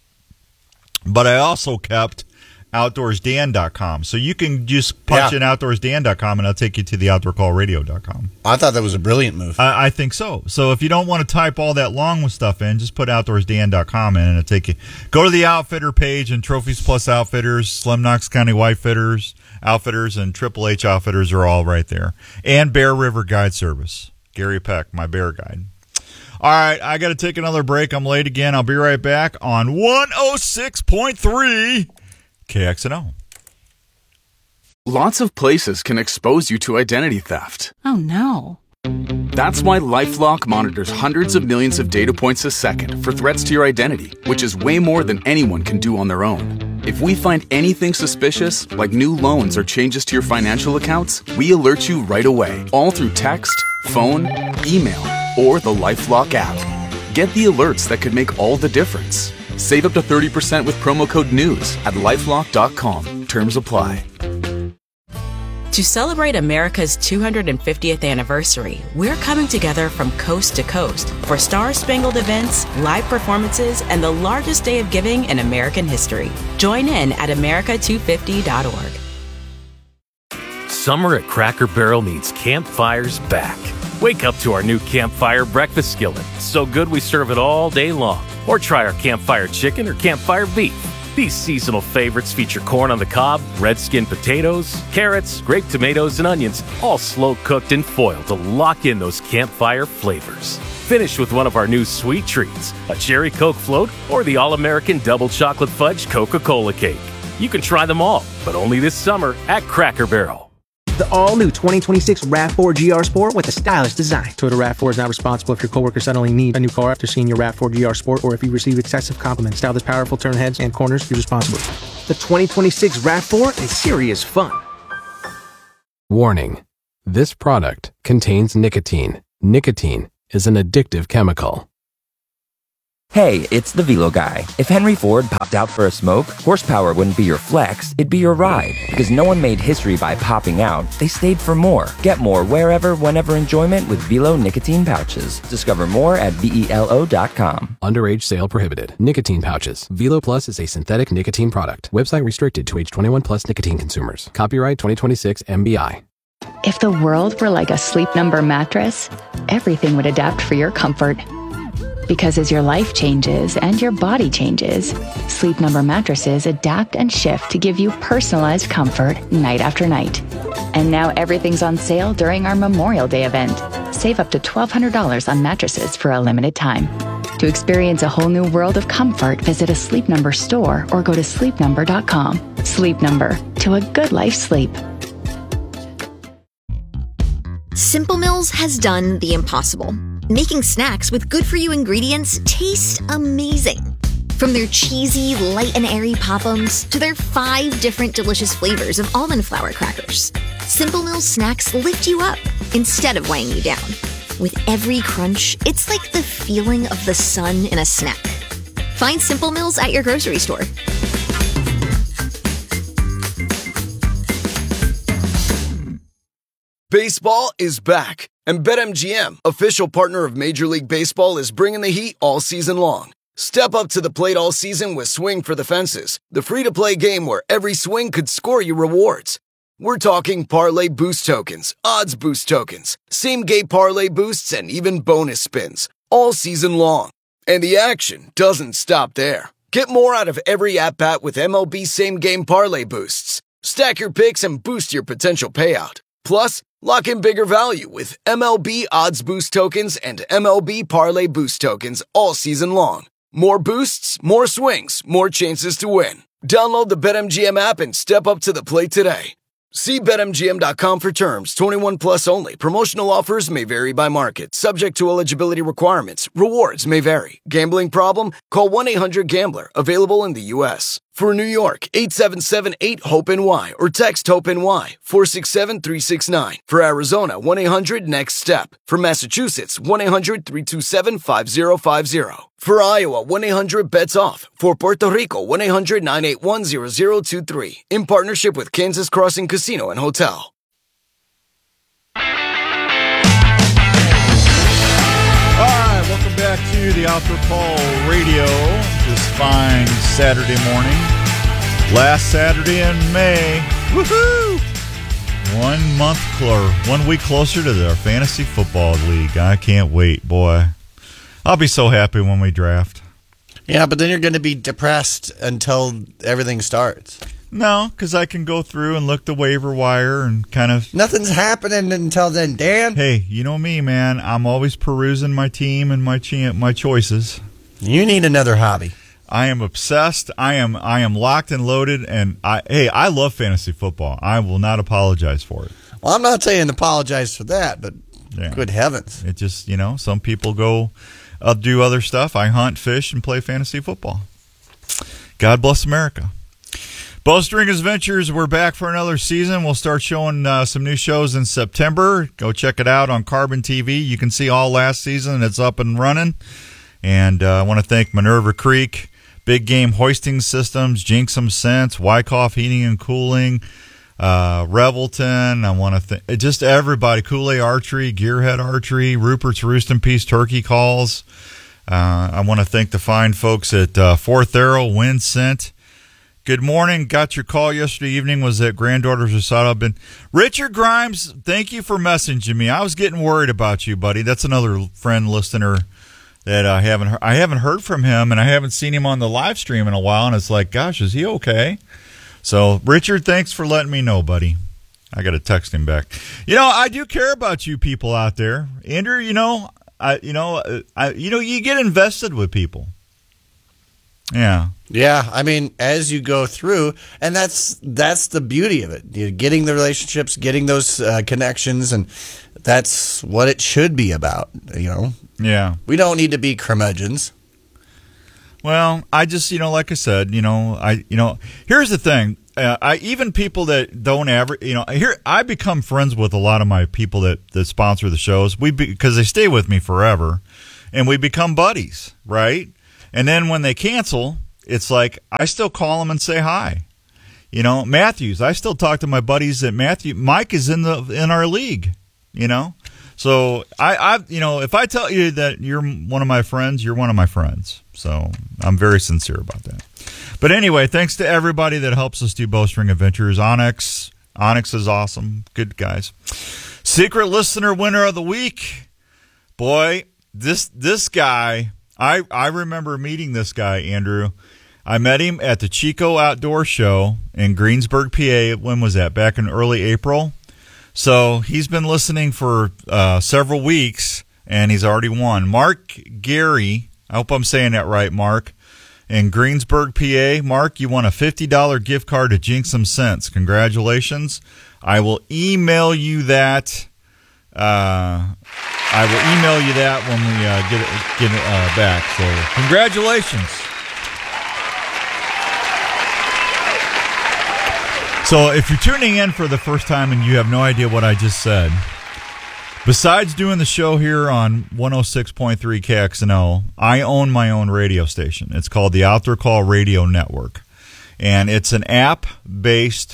But I also kept outdoors dan dot com. So you can just punch yeah. in outdoors dan dot com, and I'll take you to the outdoor call radio dot com. I thought that was a brilliant move. I, I think so. So if you don't want to type all that long with stuff in, just put outdoors dan dot com in, and it'll take you. Go to the Outfitter page, and Trophies Plus Outfitters, Slim Knox County Whitefitters, Outfitters, and Triple H Outfitters are all right there. And Bear River Guide Service. Gary Peck, my bear guide. All right, I got to take another break. I'm late again. I'll be right back on one oh six point three K X N O. Lots of places can expose you to identity theft. Oh, no. That's why LifeLock monitors hundreds of millions of data points a second for threats to your identity, which is way more than anyone can do on their own. If we find anything suspicious, like new loans or changes to your financial accounts, we alert you right away, all through text, phone, email, or the LifeLock app. Get the alerts that could make all the difference. Save up to thirty percent with promo code NEWS at lifelock dot com. Terms apply. To celebrate America's two hundred fiftieth anniversary, we're coming together from coast to coast for star-spangled events, live performances, and the largest day of giving in American history. Join in at america two fifty dot org. Summer at Cracker Barrel means campfires back. Wake up to our new Campfire breakfast skillet. So good we serve it all day long. Or try our Campfire chicken or Campfire beef. These seasonal favorites feature corn on the cob, red skin potatoes, carrots, grape tomatoes, and onions, all slow cooked in foil to lock in those campfire flavors. Finish with one of our new sweet treats, a cherry Coke float, or the all-American double chocolate fudge Coca-Cola cake. You can try them all, but only this summer at Cracker Barrel. The all-new twenty twenty-six RAV four G R Sport with a stylish design. Toyota RAV four is not responsible if your coworker suddenly needs a new car after seeing your RAV four G R Sport, or if you receive excessive compliments. Style this powerful turn heads and corners, you're responsible. The twenty twenty-six RAV four is serious fun. Warning. This product contains nicotine. Nicotine is an addictive chemical. Hey, it's the Velo guy. If Henry Ford popped out for a smoke, horsepower wouldn't be your flex, it'd be your ride. Because no one made history by popping out, they stayed for more. Get more wherever, whenever enjoyment with Velo nicotine pouches. Discover more at velo dot com. Underage sale prohibited. Nicotine pouches. Velo Plus is a synthetic nicotine product. Website restricted to age twenty-one plus nicotine consumers. Copyright twenty twenty-six M B I. If the world were like a Sleep Number mattress, everything would adapt for your comfort. Because as your life changes and your body changes, Sleep Number mattresses adapt and shift to give you personalized comfort night after night. And now everything's on sale during our Memorial Day event. Save up to twelve hundred dollars on mattresses for a limited time. To experience a whole new world of comfort, visit a Sleep Number store or go to sleep number dot com. Sleep Number, to a good life sleep. Simple Mills has done the impossible. Making snacks with good-for-you ingredients taste amazing. From their cheesy, light and airy Pop-Ums to their five different delicious flavors of almond flour crackers, Simple Mills snacks lift you up instead of weighing you down. With every crunch, it's like the feeling of the sun in a snack. Find Simple Mills at your grocery store. Baseball is back, and BetMGM, official partner of Major League Baseball, is bringing the heat all season long. Step up to the plate all season with Swing for the Fences, the free-to-play game where every swing could score you rewards. We're talking parlay boost tokens, odds boost tokens, same-game parlay boosts, and even bonus spins, all season long. And the action doesn't stop there. Get more out of every at-bat with M L B same-game parlay boosts. Stack your picks and boost your potential payout. Plus, lock in bigger value with M L B Odds Boost Tokens and M L B Parlay Boost Tokens all season long. More boosts, more swings, more chances to win. Download the BetMGM app and step up to the plate today. See Bet M G M dot com for terms. twenty-one plus only. Promotional offers may vary by market. Subject to eligibility requirements. Rewards may vary. Gambling problem? Call one eight hundred gambler. Available in the U S For New York, eight seven seven eight hope N Y or text HOPE-NY four six seven three six nine. For Arizona, one eight hundred next step. For Massachusetts, one eight hundred three two seven five zero five zero. For Iowa, one eight hundred bets off. For Puerto Rico, one eight hundred nine eight one zero zero two three. In partnership with Kansas Crossing Casino and Hotel. All right, welcome back to the Outdoor Call Radio this fine Saturday morning. Last Saturday in May. Woohoo! One month closer, one week closer to our fantasy football league. I can't wait, boy. I'll be so happy when we draft. Yeah, but then you're going to be depressed until everything starts. No, because I can go through and look the waiver wire and kind of... Nothing's happening until then, Dan. Hey, you know me, man. I'm always perusing my team and my ch- my choices. You need another hobby. I am obsessed. I am I am locked and loaded. And I hey, I love fantasy football. I will not apologize for it. Well, I'm not saying apologize for that, but yeah. Good heavens. It just, you know, some people go... I'll do other stuff. I hunt, fish, and play fantasy football. God bless America. Bowstringers Ventures, we're back for another season. We'll start showing uh, some new shows in September. Go check it out on Carbon T V. You can see all last season. It's up and running. And uh, I want to thank Minerva Creek, Big Game Hoisting Systems, Jinxum Scents, Wyckoff Heating and Cooling, uh, Revelton. I want to thank just everybody. Kool-Aid Archery, Gearhead Archery, Rupert's Roost and Peace Turkey Calls. Uh, I want to thank the fine folks at uh, Fourth Arrow, Wind Scent. Good morning. Got your call yesterday evening. Was at Granddaughter's Recital. I've been Richard Grimes. Thank you for messaging me. I was getting worried about you, buddy. That's another friend listener that I haven't heard. I haven't heard from him, and I haven't seen him on the live stream in a while. And it's like, gosh, is he okay? So, Richard, thanks for letting me know, buddy. I got to text him back. You know, I do care about you people out there, Andrew. You know, I you know, I you know, you get invested with people. Yeah. Yeah, I mean, as you go through, and that's that's the beauty of it. You're getting the relationships, getting those uh, connections, and that's what it should be about, you know? Yeah. We don't need to be curmudgeons. Well, I just, you know, like I said, you know, I, you know, here's the thing. Uh, I even people that don't ever, you know, here I become friends with a lot of my people that, that sponsor the shows. We because they stay with me forever, and we become buddies, right? And then when they cancel, it's like I still call them and say hi. You know, Matthews, I still talk to my buddies at Matthew. Mike is in the in our league. You know, so I, I, you know, if I tell you that you're one of my friends, you're one of my friends. So I'm very sincere about that. But anyway, thanks to everybody that helps us do Bowstring Adventures. Onyx, Onyx is awesome. Good guys. Secret listener winner of the week. Boy, this this guy, I I remember meeting this guy, Andrew. I met him at the Chico Outdoor Show in Greensburg, P A. When was that? Back in early April. So he's been listening for uh, several weeks, and he's already won. Mark Gary, I hope I'm saying that right, Mark, in Greensburg, P A. Mark, you won a fifty dollars gift card to Jinx Some Sense. Congratulations. I will email you that. Uh, I will email you that when we uh, get it, get it uh, back. So congratulations. So if you're tuning in for the first time and you have no idea what I just said, besides doing the show here on one oh six point three K X N O, I own my own radio station. It's called the Outdoor Call Radio Network, and it's an app-based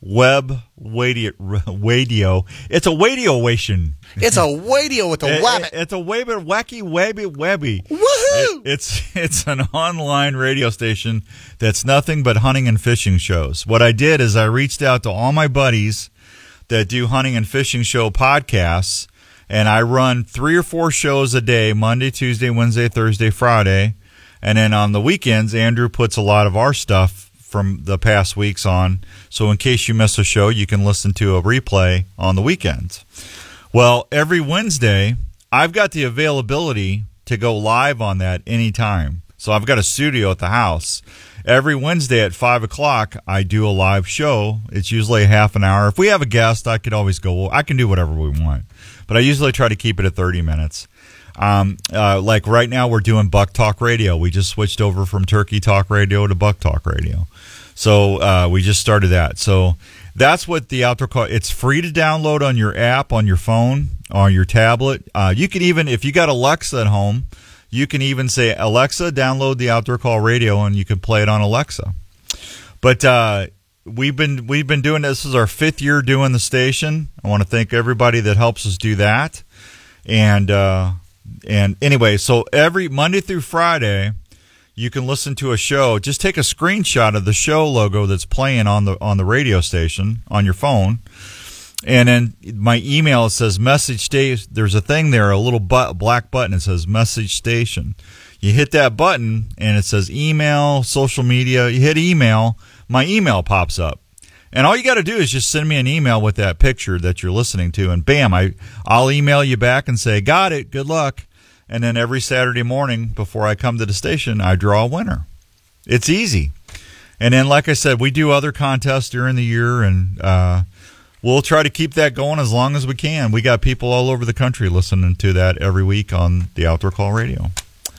web radio. radio. It's a radio-wation. It's a radio with a it, wabbit. It, it's a webby, wacky, webby, webby. Woohoo! It, it's it's an online radio station that's nothing but hunting and fishing shows. What I did is I reached out to all my buddies that do hunting and fishing show podcasts, and I run three or four shows a day, Monday, Tuesday, Wednesday, Thursday, Friday, and then on the weekends, Andrew puts a lot of our stuff from the past weeks on, so in case you miss a show, you can listen to a replay on the weekends. Well, every Wednesday, I've got the availability to go live on that anytime. So I've got a studio at the house. Every Wednesday at five o'clock, I do a live show. It's usually a half an hour. If we have a guest, I could always go, I can do whatever we want. But I usually try to keep it at thirty minutes. Um, uh, like right now, we're doing Buck Talk Radio. We just switched over from Turkey Talk Radio to Buck Talk Radio. So uh, we just started that. So that's what the Outdoor Call. It's free to download on your app, on your phone, on your tablet. Uh, you can even, if you got Alexa at home, you can even say, Alexa, download the Outdoor Call Radio, and you can play it on Alexa. But uh, we've been we've been doing this. This is our fifth year doing the station. I want to thank everybody that helps us do that. And uh, and anyway, so every Monday through Friday, you can listen to a show. Just take a screenshot of the show logo that's playing on the on the radio station on your phone, and then my email says message station. There's a thing there, a little but, black button. It says message station. You hit that button, and it says email, social media. You hit email, my email pops up. And all you got to do is just send me an email with that picture that you're listening to, and bam, I, I'll email you back and say, got it, good luck. And then every Saturday morning before I come to the station, I draw a winner. It's easy. And then, like I said, we do other contests during the year, and uh, we'll try to keep that going as long as we can. We got people all over the country listening to that every week on the Outdoor Call Radio.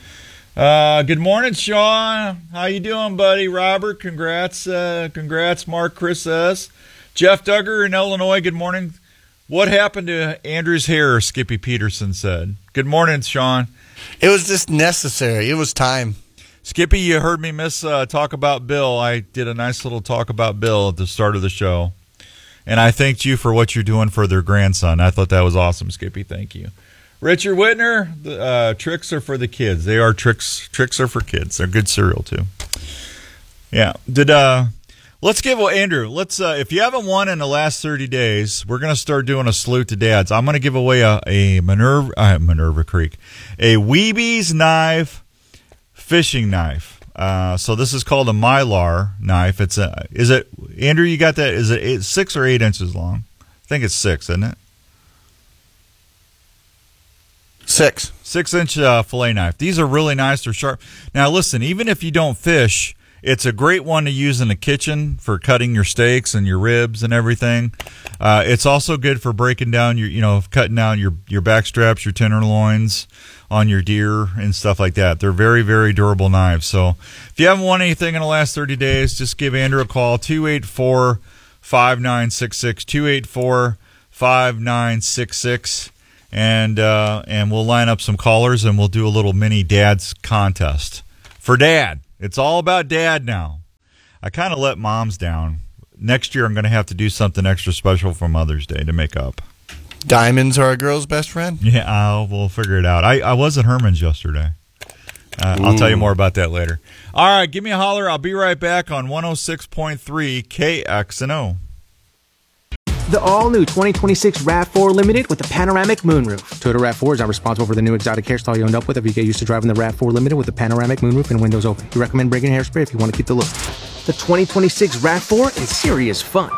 Uh, good morning, Sean. How you doing, buddy? Robert, congrats. Uh, congrats, Mark, Chris S. Jeff Duggar in Illinois, good morning. What happened to Andrew's hair, Skippy Peterson said. Good morning, Sean. It was just necessary. It was time. Skippy, you heard me miss uh, talk about Bill. I did a nice little talk about Bill at the start of the show. And I thanked you for what you're doing for their grandson. I thought that was awesome, Skippy. Thank you. Richard Whitner, the uh, tricks are for the kids. They are tricks. Tricks are for kids. They're good cereal too. Yeah. Did uh, let's give well, Andrew. Let's uh, if you haven't won in the last thirty days, we're gonna start doing a salute to dads. I'm gonna give away a a Minerva uh, Minerva Creek, a Weeby's knife, fishing knife. Uh, so this is called a Mylar knife. It's a is it Andrew? You got that? Is it eight, six or eight inches long? I think it's six, isn't it? Six. Six-inch uh, fillet knife. These are really nice. They're sharp. Now, listen, even if you don't fish It's a great one to use in the kitchen for cutting your steaks and your ribs and everything. Uh, it's also good for breaking down your, you know, cutting down your, your back straps, your tenderloins on your deer and stuff like that. They're very, very durable knives. So if you haven't won anything in the last thirty days, just give Andrew a call, two eight four, five nine six six, two eight four, five nine six six. And uh, and we'll line up some callers, and we'll do a little mini dad's contest for Dad. It's all about Dad now. I kind of let moms down. Next year, I'm going to have to do something extra special for Mother's Day to make up. Diamonds are a girl's best friend? Yeah, I'll, we'll figure it out. I, I was at Herman's yesterday. Uh, I'll tell you more about that later. All right, give me a holler. I'll be right back on one oh six point three K X N O. The all-new twenty twenty-six RAV four Limited with a panoramic moonroof. Toyota RAV four is not responsible for the new exotic hairstyle you end up with if you get used to driving the RAV four Limited with a panoramic moonroof and windows open. We recommend bringing hairspray if you want to keep the look. The twenty twenty-six RAV four is serious fun.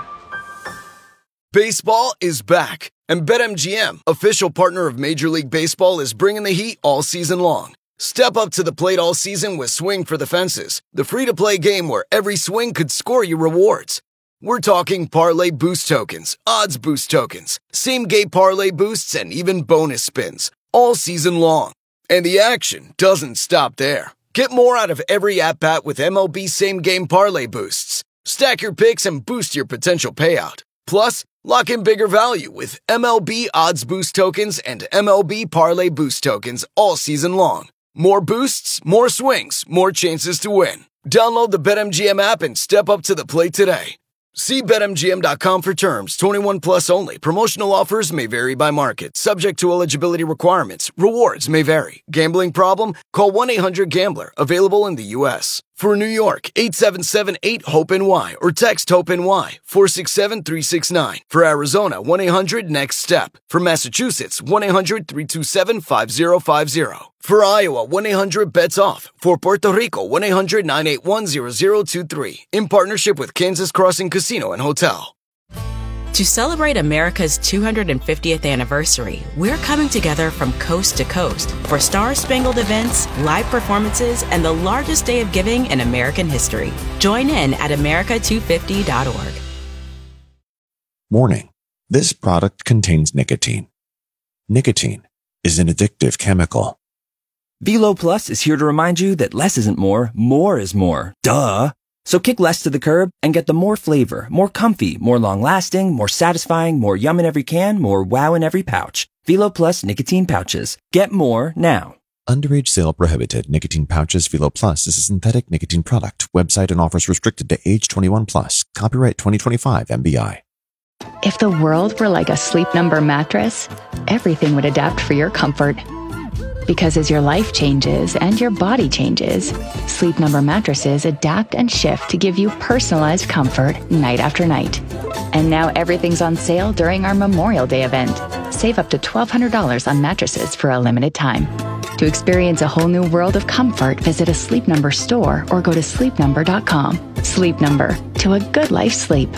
Baseball is back, and BetMGM, official partner of Major League Baseball, is bringing the heat all season long. Step up to the plate all season with Swing for the Fences, the free-to-play game where every swing could score you rewards. We're talking parlay boost tokens, odds boost tokens, same-game parlay boosts, and even bonus spins, all season long. And the action doesn't stop there. Get more out of every at-bat with M L B same-game parlay boosts. Stack your picks and boost your potential payout. Plus, lock in bigger value with M L B odds boost tokens and M L B parlay boost tokens all season long. More boosts, more swings, more chances to win. Download the BetMGM app and step up to the plate today. See Bet M G M dot com for terms. twenty-one plus only. Promotional offers may vary by market. Subject to eligibility requirements. Rewards may vary. Gambling problem? Call one eight hundred gambler. Available in the U S For New York, eight seven seven eight hope N Y or text HOPE-NY four six seven three six nine. For Arizona, one eight hundred next step. For Massachusetts, one eight hundred three two seven five zero five zero. For Iowa, one eight hundred bets off. For Puerto Rico, one eight hundred nine eight one zero zero two three. In partnership with Kansas Crossing Casino and Hotel. To celebrate America's two hundred fiftieth anniversary, we're coming together from coast to coast for star-spangled events, live performances, and the largest day of giving in American history. Join in at America two fifty dot org. Warning: this product contains nicotine. Nicotine is an addictive chemical. Velo Plus is here to remind you that less isn't more, more is more. Duh! So kick less to the curb and get the more flavor, more comfy, more long-lasting, more satisfying, more yum in every can, more wow in every pouch. Velo Plus nicotine pouches. Get more now. Underage sale prohibited. Nicotine pouches. Velo Plus is a synthetic nicotine product. Website and offers restricted to age twenty-one plus. Copyright twenty twenty-five M B I. If the world were like a Sleep Number mattress, everything would adapt for your comfort. Because as your life changes and your body changes, Sleep Number mattresses adapt and shift to give you personalized comfort night after night. And now everything's on sale during our Memorial Day event. Save up to twelve hundred dollars on mattresses for a limited time. To experience a whole new world of comfort, visit a Sleep Number store or go to sleep number dot com. Sleep Number, to a good life sleep.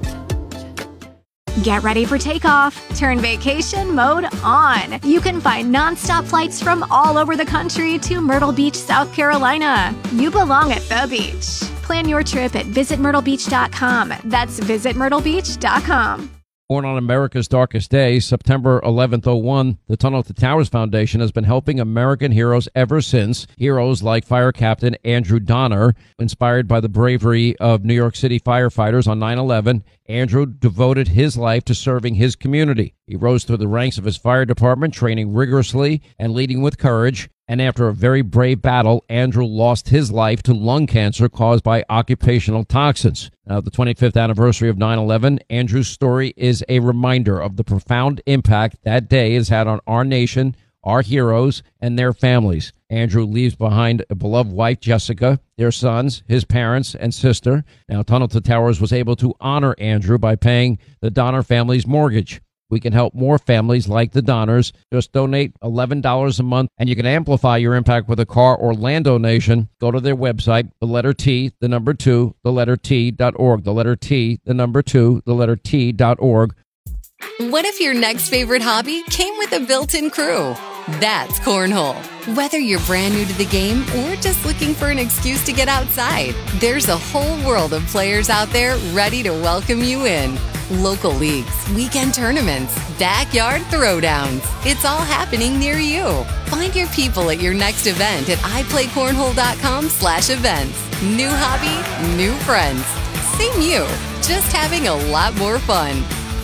Get ready for takeoff. Turn vacation mode on. You can find nonstop flights from all over the country to Myrtle Beach, South Carolina. You belong at the beach. Plan your trip at visit myrtle beach dot com. That's visit myrtle beach dot com. Born on America's darkest day, September eleventh oh one, the Tunnel to Towers Foundation has been helping American heroes ever since. Heroes like Fire Captain Andrew Donner, inspired by the bravery of New York City firefighters on nine eleven. Andrew devoted his life to serving his community. He rose through the ranks of his fire department, training rigorously and leading with courage. And after a very brave battle, Andrew lost his life to lung cancer caused by occupational toxins. Now, the twenty-fifth anniversary of nine eleven, Andrew's story is a reminder of the profound impact that day has had on our nation, our heroes, and their families. Andrew leaves behind a beloved wife, Jessica, their sons, his parents, and sister. Now, Tunnel to Towers was able to honor Andrew by paying the Donner family's mortgage. We can help more families like the Donners. Just donate eleven dollars a month, and you can amplify your impact with a car or land donation. Go to their website, the letter T, the number two, the letter T dot org. The letter T, the number two, the letter T dot org. What if your next favorite hobby came with a built-in crew? That's Cornhole. Whether you're brand new to the game or just looking for an excuse to get outside, there's a whole world of players out there ready to welcome you in. Local leagues, weekend tournaments, backyard throwdowns. It's all happening near you. Find your people at your next event at iPlayCornhole.com slash events. New hobby, new friends. Same you, just having a lot more fun.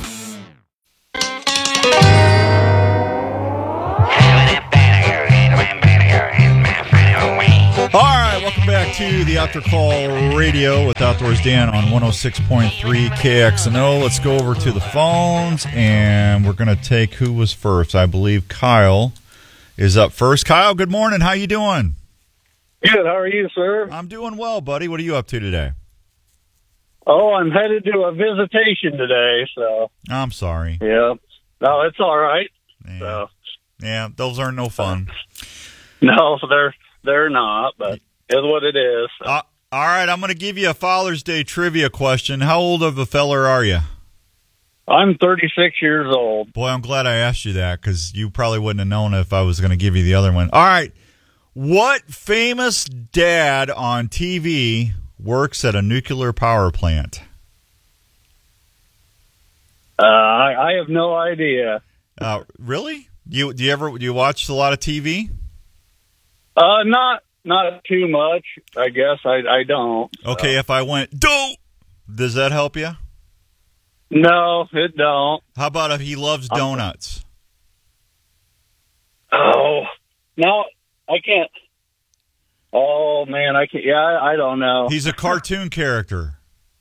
All right, welcome back to the After Call Radio with Outdoors Dan on one oh six point three K X N O. Let's go over to the phones, and we're going to take who was first. I believe Kyle is up first. Kyle, good morning. How you doing? Good. How are you, sir? I'm doing well, buddy. What are you up to today? Oh, I'm headed to a visitation today, so. I'm sorry. Yeah. No, it's all right. Yeah, so. yeah those aren't no fun. No, they're they're not, but it's what it is. So. Uh, all right, I'm going to give you a Father's Day trivia question. How old of a feller are you? I'm thirty-six years old. Boy, I'm glad I asked you that because you probably wouldn't have known if I was going to give you the other one. All right, what famous dad on T V works at a nuclear power plant? Uh, I, I have no idea. Uh, really? You do you ever do you watch a lot of T V? Uh, not not too much. I guess I I don't. Okay, so. If I went do, does that help you? No, it don't. How about if he loves donuts? Oh no, I can't. Oh man, I can't. Yeah, I, I don't know. He's a cartoon character.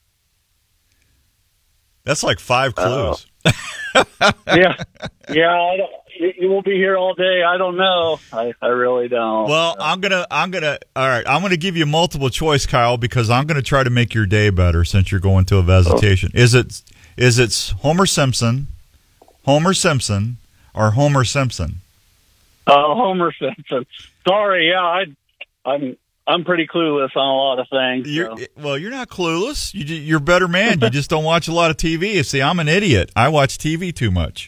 That's like five clues. yeah, yeah. I don't, you, you will be here all day. I don't know. I, I really don't. Well, I'm gonna, I'm gonna. All right, I'm gonna give you multiple choice, Kyle, because I'm gonna try to make your day better since you're going to a visitation. Oh. Is it, is it Homer Simpson, Homer Simpson, or Homer Simpson? Oh, uh, Homer Simpson. Sorry, yeah, I, I'm. I'm pretty clueless on a lot of things. You're, so. Well, you're not clueless. You, you're a better man. You just don't watch a lot of T V. See, I'm an idiot. I watch T V too much.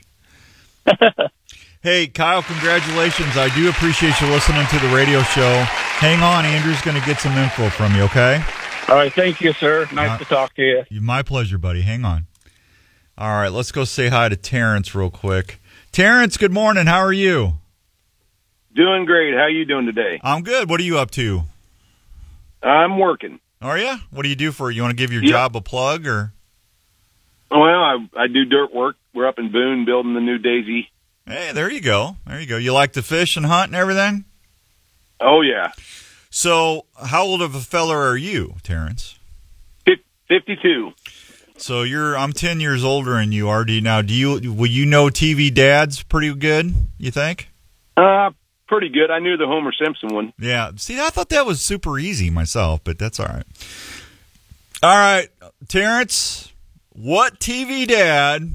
Hey, Kyle, congratulations. I do appreciate you listening to the radio show. Hang on. Andrew's going to get some info from you, okay? All right. Thank you, sir. Nice uh, to talk to you. My pleasure, buddy. Hang on. All right. Let's go say hi to Terrence real quick. Terrence, good morning. How are you? Doing great. How are you doing today? I'm good. What are you up to? I'm working. Are you? What do you do for? You want to give your yep. job a plug, or? Well, I I do dirt work. We're up in Boone building the new Daisy. Hey, there you go. There you go. You like to fish and hunt and everything? Oh yeah. So, how old of a feller are you, Terrence? fifty-two. So you're. I'm ten years older than you are. Do you now? Do you? Will you know T V dads pretty good? You think? Uh. Pretty good. I knew the Homer Simpson one. Yeah. See, I thought that was super easy myself, but that's all right. All right, Terrence, what T V dad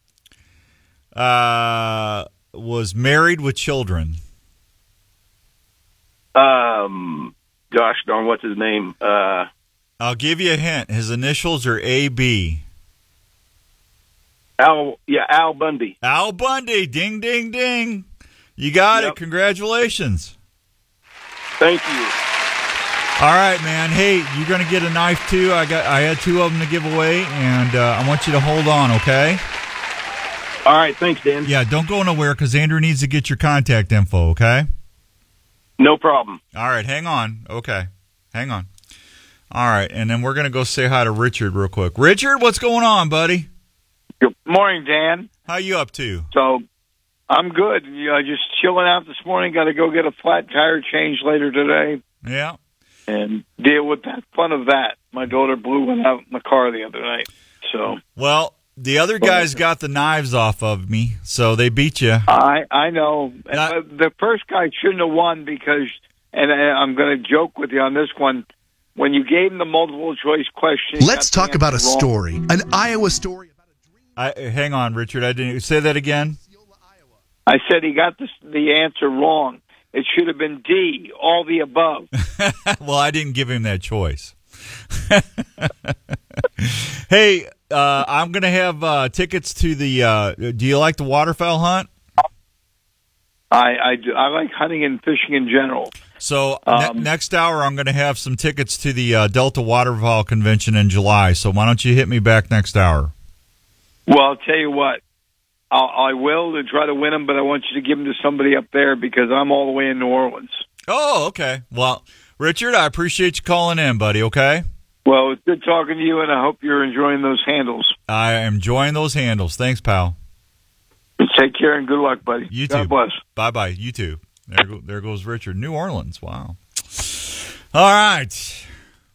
uh, was married with children? Um, gosh darn, what's his name? Uh, I'll give you a hint. His initials are A B. Al, yeah, Al Bundy. Al Bundy. Ding, ding, ding. You got yep. it. Congratulations. Thank you. All right, man. Hey, you're going to get a knife too. I got. I had two of them to give away, and uh, I want you to hold on, okay? All right. Thanks, Dan. Yeah, don't go nowhere because Andrew needs to get your contact info, okay? No problem. All right, hang on. Okay, hang on. All right, and then we're going to go say hi to Richard real quick. Richard, what's going on, buddy? Good morning, Dan. How you up to? So, I'm good. You know, just chilling out this morning. Got to go get a flat tire change later today. Yeah. And deal with that fun of that. My daughter blew one out in the car the other night. So. Well, the other guys got the knives off of me, so they beat you. I I know. I, the first guy shouldn't have won because, and I, I'm going to joke with you on this one. When you gave him the multiple choice question, let's talk about a wrong. story, an Iowa story. I, hang on, Richard. I didn't say that again. I said he got the, the answer wrong. It should have been D, all the above. Well, I didn't give him that choice. Hey, uh, I'm going to have uh, tickets to the. Uh, do you like the waterfowl hunt? I I, do, I like hunting and fishing in general. So um, ne- next hour, I'm going to have some tickets to the uh, Delta Waterfowl Convention in July. So why don't you hit me back next hour? Well, I'll tell you what. I'll, I will to try to win them, but I want you to give them to somebody up there because I'm all the way in New Orleans. Oh, okay. Well, Richard, I appreciate you calling in, buddy, okay? Well, it's good talking to you, and I hope you're enjoying those handles. I am enjoying those handles. Thanks, pal. Take care and good luck, buddy. You God too. bless. Bye-bye. You too. There, go, there goes Richard. New Orleans. Wow. All right.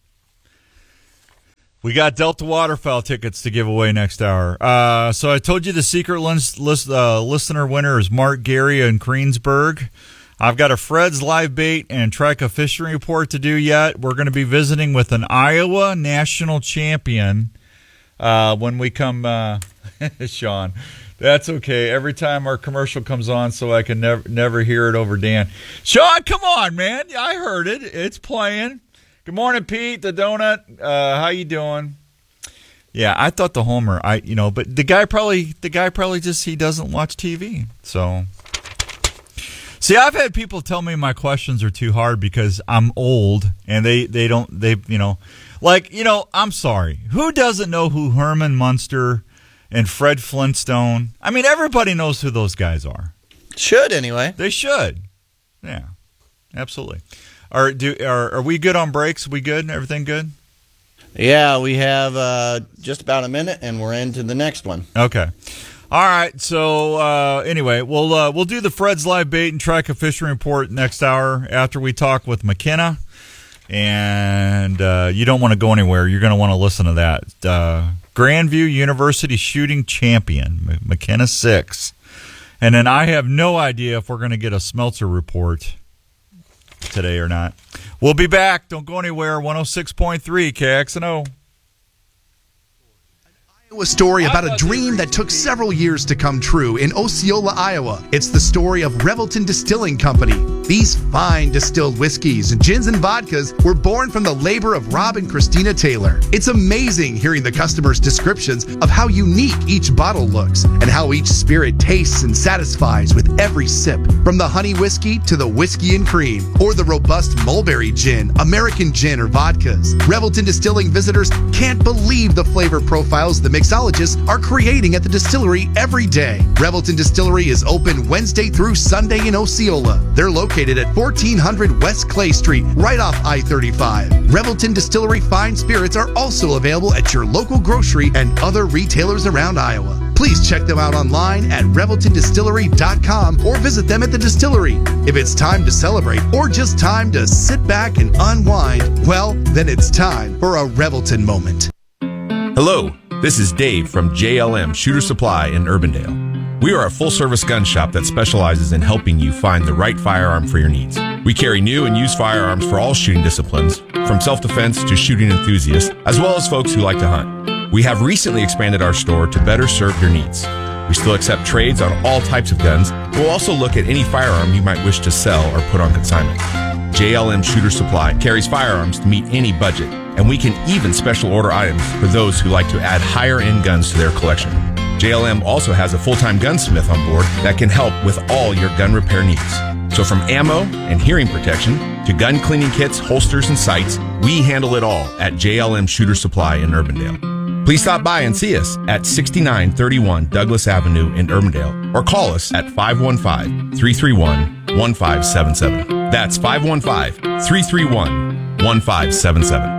We got Delta Waterfowl tickets to give away next hour. Uh, so I told you the secret list, list, uh, listener winner is Mark Gary in Greensburg. I've got a Fred's Live Bait and Trica Fishing Report to do yet. We're going to be visiting with an Iowa national champion uh, when we come, uh, Sean. That's okay. Every time our commercial comes on, so I can never never hear it over Dan. Sean, come on, man. I heard it. It's playing. Good morning, Pete, the donut. Uh, how you doing? Yeah, I thought the homer. I you know, but the guy probably the guy probably just he doesn't watch T V. So, see, I've had people tell me my questions are too hard because I'm old and they they don't they you know, like you know. I'm sorry. Who doesn't know who Herman Munster and Fred Flintstone? I mean, everybody knows who those guys are. Should, anyway. They should. Yeah, absolutely. Are, do, are, are we good on breaks? We good? Everything good? Yeah, we have uh, just about a minute, and we're into the next one. Okay. All right. So, uh, anyway, we'll uh, we'll do the Fred's Live Bait and Trica Fishing Report next hour after we talk with McKenna. And uh, you don't want to go anywhere. You're going to want to listen to that. Uh, Grandview University shooting champion, McKenna Six. And then I have no idea if we're going to get a Smeltzer report today or not. We'll be back. Don't go anywhere. one oh six point three K X N O. A story about a dream that took several years to come true in Osceola, Iowa. It's the story of Revelton Distilling Company. These fine distilled whiskeys, gins, and vodkas were born from the labor of Rob and Christina Taylor. It's amazing hearing the customers' descriptions of how unique each bottle looks and how each spirit tastes and satisfies with every sip. From the honey whiskey to the whiskey and cream, or the robust mulberry gin, American gin, or vodkas. Revelton Distilling visitors can't believe the flavor profiles the mixologists are creating at the distillery every day. Revelton Distillery is open Wednesday through Sunday in Osceola. They're located at fourteen hundred West Clay Street, right off I thirty-five. Revelton Distillery fine spirits are also available at your local grocery and other retailers around Iowa. Please check them out online at revelton distillery dot com or visit them at the distillery. If it's time to celebrate or just time to sit back and unwind, well, then it's time for a Revelton moment. Hello, this is Dave from J L M Shooter Supply in Urbandale. We are a full-service gun shop that specializes in helping you find the right firearm for your needs. We carry new and used firearms for all shooting disciplines, from self-defense to shooting enthusiasts, as well as folks who like to hunt. We have recently expanded our store to better serve your needs. We still accept trades on all types of guns. We'll also look at any firearm you might wish to sell or put on consignment. J L M Shooter Supply carries firearms to meet any budget, and we can even special order items for those who like to add higher-end guns to their collection. J L M also has a full-time gunsmith on board that can help with all your gun repair needs. So from ammo and hearing protection to gun cleaning kits, holsters, and sights, we handle it all at J L M Shooter Supply in Urbandale. Please stop by and see us at sixty-nine thirty-one Douglas Avenue in Urbandale, or call us at five one five, three three one, one five seven seven. That's five one five, three three one, one five seven seven.